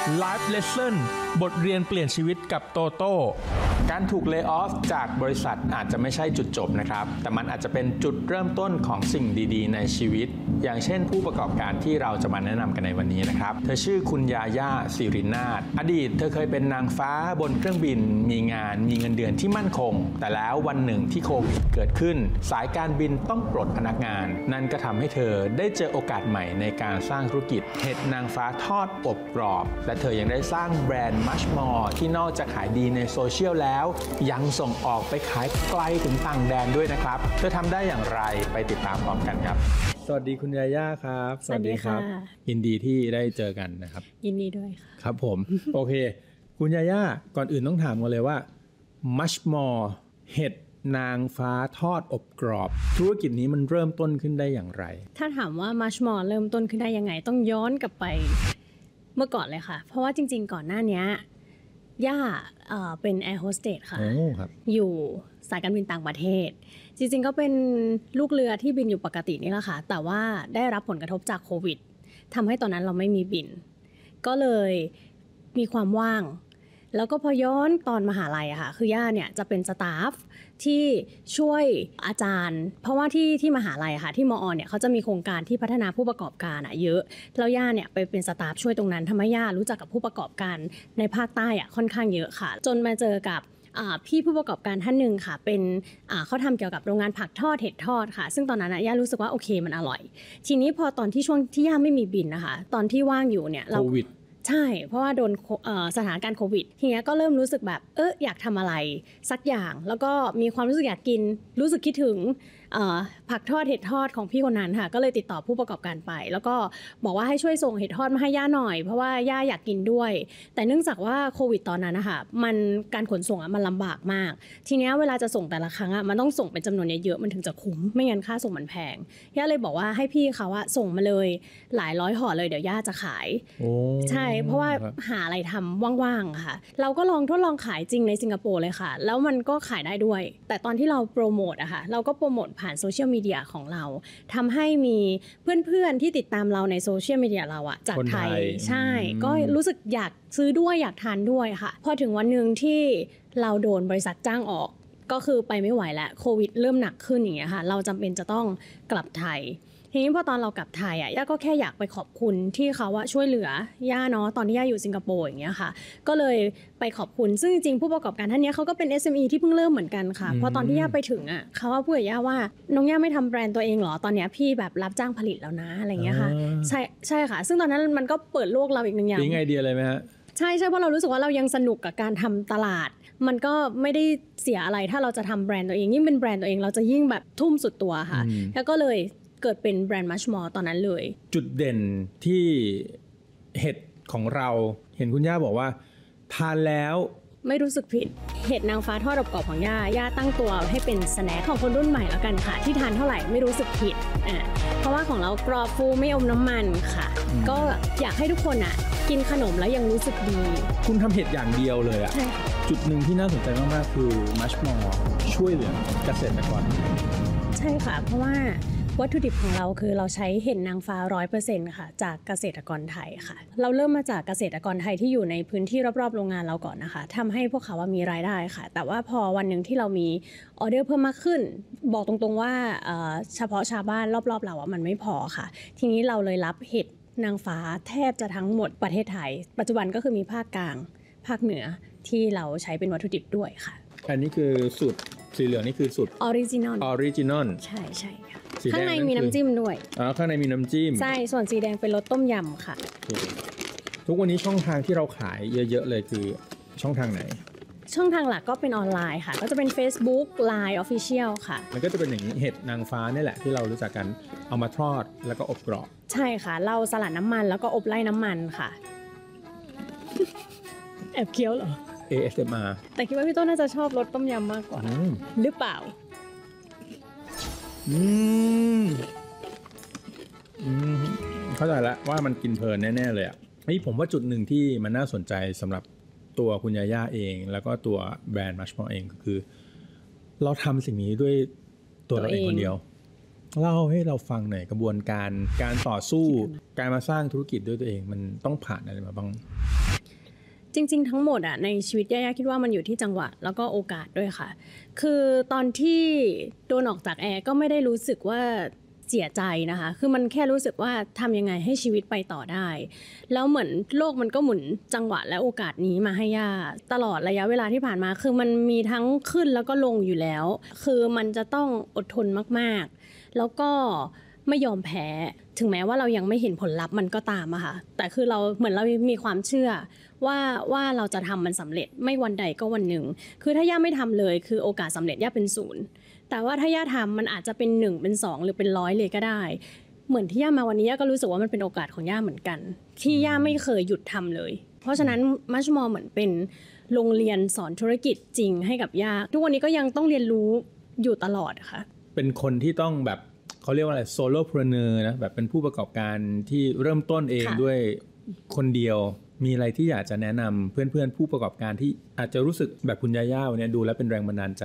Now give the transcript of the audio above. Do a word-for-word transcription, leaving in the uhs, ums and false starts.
Life Lesson บทเรียนเปลี่ยนชีวิตกับโตโต้การถูกเล y o ออฟจากบริษัทอาจจะไม่ใช่จุดจบนะครับแต่มันอาจจะเป็นจุดเริ่มต้นของสิ่งดีๆในชีวิตอย่างเช่นผู้ประกอบการที่เราจะมาแนะนำกันในวันนี้นะครับเธอชื่อคุณยาย่าสิรินาถอดีตเธอเคยเป็นนางฟ้าบนเครื่องบินมีงานมีเงินเดือนที่มั่นคงแต่แล้ววันหนึ่งที่โควิดเกิดขึ้นสายการบินต้องปลดพนักงานนั่นก็ทำให้เธอได้เจอโอกาสใหม่ในการสร้างธุรกิจเห็ดนางฟ้าทอดอบกรอบและเธอยังได้สร้างแบรนด์ Muchmore ที่นอกจากขายดีในโซเชียลแล้วยังส่งออกไปขายไกลถึงต่างแดนด้วยนะครับเธอทำได้อย่างไรไปติดตามพร้อมกันครับสวัสดีคุณยาย่าครับสวัสดีครับยินดีที่ได้เจอกันนะครับยินดีด้วยค่ะครับผม โอเคคุณยาย่าก่อนอื่นต้องถามกันเลยว่า Muchmore เห็ดนางฟ้าทอดอบกรอบธุรกิจนี้มันเริ่มต้นขึ้นได้อย่างไรถ้าถามว่า Muchmore เริ่มต้นขึ้นได้ยังไงต้องย้อนกลับไปเมื่อก่อนเลยค่ะเพราะว่าจริงๆก่อนหน้านี้ย่าเอ่อเป็นแอร์โฮสเตสค่ะอยู่สายการบินต่างประเทศจริงๆก็เป็นลูกเรือที่บินอยู่ปกตินี่แหละค่ะแต่ว่าได้รับผลกระทบจากโควิดทำให้ตอนนั้นเราไม่มีบินก็เลยมีความว่างแล้วก็พอย้อนตอนมหาลัยอะค่ะคือย่าเนี่ยจะเป็นสตาฟที่ช่วยอาจารย์เพราะว่าที่ที่มหาลัยอะค่ะที่มอเนี่ยเขาจะมีโครงการที่พัฒนาผู้ประกอบการอะเยอะแล้วย่าเนี่ยไปเป็นสตาฟช่วยตรงนั้นทำให้ย่ารู้จักกับผู้ประกอบการในภาคใต้อะค่อนข้างเยอะค่ะจนมาเจอกับพี่ผู้ประกอบการท่านหนึ่งค่ะเป็นเขาทำเกี่ยวกับโรงงานผักทอดเห็ดทอดค่ะซึ่งตอนนั้นย่ารู้สึกว่าโอเคมันอร่อยทีนี้พอตอนที่ช่วงที่ย่าไม่มีบินนะคะตอนที่ว่างอยู่เนี่ยเราโควิดใช่เพราะว่าโดนสถานการณ์โควิดทีนี้ก็เริ่มรู้สึกแบบเอออยากทำอะไรสักอย่างแล้วก็มีความรู้สึกอยากกินรู้สึกคิดถึงผักทอดเห็ดทอดของพี่คนนั้นค่ะก็เลยติดต่อผู้ประกอบการไปแล้วก็บอกว่าให้ช่วยส่งเห็ดทอดมาให้ย่าหน่อยเพราะว่าย่าอยากกินด้วยแต่เนื่องจากว่าโควิดตอนนั้นนะคะมันการขนส่งมันลำบากมากทีนี้เวลาจะส่งแต่ละครั้งมันต้องส่งเป็นจำนวนเยอะๆมันถึงจะคุ้มไม่งั้นค่าส่งมันแพงย่าเลยบอกว่าให้พี่เขาว่าส่งมาเลยหลายร้อยห่อเลยเดี๋ยวย่าจะขายใช่เพราะว่าหาอะไรทำว่างๆค่ะเราก็ลองทดลองขายจริงในสิงคโปร์เลยค่ะแล้วมันก็ขายได้ด้วยแต่ตอนที่เราโปรโมทอะค่ะเราก็โปรโมทผ่านโซเชียลมีเดียของเราทำให้มีเพื่อนๆที่ติดตามเราในโซเชียลมีเดียเราอะจากไทยใช่ก็รู้สึกอยากซื้อด้วยอยากทานด้วยค่ะพอถึงวันนึงที่เราโดนบริษัทจ้างออกก็คือไปไม่ไหวแล้วโควิดเริ่มหนักขึ้นอย่างเงี้ยค่ะเราจำเป็นจะต้องกลับไทยทีนี้พอตอนเรากลับไทยอ่ะย่าก็แค่อยากไปขอบคุณที่เขาว่าช่วยเหลือย่าเนาะตอนที่ย่าอยู่สิงคโปร์อย่างเงี้ยค่ะก็เลยไปขอบคุณซึ่งจริงๆผู้ประกอบการท่านนี้เขาก็เป็น เอส เอ็ม อี ที่เพิ่งเริ่มเหมือนกันค่ะพอตอนที่ย่าไปถึงอ่ะเขาว่าพูดกับย่าว่าน้องย่าไม่ทำแบรนด์ตัวเองหรอตอนเนี้ยพี่แบบรับจ้างผลิตแล้วนะอะไรเงี้ยค่ะใช่ใช่ค่ะซึ่งตอนนั้นมันก็เปิดโลกเราอีกหนึ่งอย่างปิ๊งไอเดียเลยไหมฮะใช่ใช่เพราะเรารู้สึกว่าเรายังสนุกกับการทำตลาดมันก็ไม่ได้เสียอะไรถ้าเราจะทำแบรนด์ตัวเองยิ่งเป็นแบรนด์ตัวเองเราจะยิ่งแบบทุ่มสุดตัวค่ะแล้วก็เลยเกิดเป็นแบรนด์ Muchmore ตอนนั้นเลยจุดเด่นที่เห็ดของเราเห็นคุณย่าบอกว่าทานแล้วไม่รู้สึกผิดเห็ดนางฟ้าทอดอบกรอบของย่าย่าตั้งตัวให้เป็นสแน็คของคนรุ่นใหม่แล้วกันค่ะที่ทานเท่าไหร่ไม่รู้สึกผิดอ่ะเพราะว่าของเรากรอบฟูไม่อมน้ำมันค่ะก็อยากให้ทุกคนอ่ะกินขนมแล้วยังรู้สึกดีคุณทำเห็ดอย่างเดียวเลยอ่ะจุดหนึ่งที่น่าสนใจมากๆคือ Muchmore ช่วยเหลือเกษตรกรใช่ค่ะเพราะว่าวัตถุดิบของเราคือเราใช้เห็ดนางฟ้า ร้อยเปอร์เซ็นต์ ค่ะจากเกษตรกรไทยค่ะเราเริ่มมาจากเกษตรกรไทยที่อยู่ในพื้นที่รอบๆโรงงานเราก่อนนะคะทำให้พวกเขาว่ามีรายได้ค่ะแต่ว่าพอวันหนึ่งที่เรามีออเดอร์เพิ่มมากขึ้นบอกตรงๆว่าเฉพาะชาวบ้านรอบๆเราอ่ะมันไม่พอค่ะทีนี้เราเลยรับเห็ดนางฟ้าแทบจะทั้งหมดประเทศไทยปัจจุบันก็คือมีภาคกลางภาคเหนือที่เราใช้เป็นวัตถุดิบด้วยค่ะอันนี้คือสูตรสีเหลืองนี่คือสูตรออริจินอลออริจินอลใช่ใช่ค่ะข้างในมีน้ำจิ้มด้วยอ๋อข้างในมีน้ำจิ้มใช่ส่วนสีแดงเป็นรสต้มยำค่ะทุกวันนี้ช่องทางที่เราขายเยอะๆเลยคือช่องทางไหนช่องทางหลักก็เป็นออนไลน์ค่ะก็จะเป็น Facebook ไลน์ Official ค่ะมันก็จะเป็นอย่างนี้เห็ดนางฟ้านี่แหละที่เรารู้จักกันเอามาทอดแล้วก็อบกรอบใช่ค่ะเราสลัดน้ำมันแล้วก็อบไล่น้ำมันค่ะ แอบเคี้ยวเหรอเอ เอส เอ็ม อาร์แต่คิดว่าพี่ต้นน่าจะชอบรสต้มยำมากกว่าหรือเปล่าอืมอืมเข้าใจแล้วว่ามันกินเพลินแน่ๆเลยอ่ะนี่ผมว่าจุดหนึ่งที่มันน่าสนใจสำหรับตัวคุณยาย่าเองแล้วก็ตัวแบรนด์ Muchmore เองก็คือเราทำสิ่งนี้ด้วยตัวเราเองคนเดียวเล่าให้เราฟังหน่อยกระบวนการการต่อสู้การมาสร้างธุรกิจด้วยตัวเองมันต้องผ่านอะไรมาบ้างจริงๆทั้งหมดอะในชีวิตย่าๆคิดว่ามันอยู่ที่จังหวะแล้วก็โอกาสด้วยค่ะคือตอนที่โดนออกจากแอร์ก็ไม่ได้รู้สึกว่าเสียใจนะคะคือมันแค่รู้สึกว่าทำยังไงให้ชีวิตไปต่อได้แล้วเหมือนโลกมันก็หมุนจังหวะและโอกาสนี้มาให้ย่าตลอดระยะเวลาที่ผ่านมาคือมันมีทั้งขึ้นแล้วก็ลงอยู่แล้วคือมันจะต้องอดทนมากๆแล้วก็ไม่ยอมแพ้ถึงแม้ว่าเรายังไม่เห็นผลลัพธ์มันก็ตามอะค่ะแต่คือเราเหมือนเรามีความเชื่อว่าว่าเราจะทำมันสำเร็จไม่วันใดก็วันหนึ่งคือถ้าย่าไม่ทำเลยคือโอกาสสำเร็จย่าเป็นศูนย์แต่ว่าถ้าย่าทำมันอาจจะเป็นหนึ่งเป็นสองหรือเป็นร้อยเลยก็ได้เหมือนที่ย่ามาวันนี้ย่าก็รู้สึกว่ามันเป็นโอกาสของย่าเหมือนกันที่ย่าไม่เคยหยุดทำเลยเพราะฉะนั้นมัชมอเหมือนเป็นโรงเรียนสอนธุรกิจจริงให้กับย่าทุกวันนี้ก็ยังต้องเรียนรู้อยู่ตลอดค่ะเป็นคนที่ต้องแบบเขาเรียกว่าอะไรโซโล่พรีเนอร์นะแบบเป็นผู้ประกอบการที่เริ่มต้นเองด้วยคนเดียวมีอะไรที่อยากจะแนะนำเพื่อนๆผู้ประกอบการที่อาจจะรู้สึกแบบคุณย่าๆวันนี้ดูแล้วเป็นแรงบันดาลใจ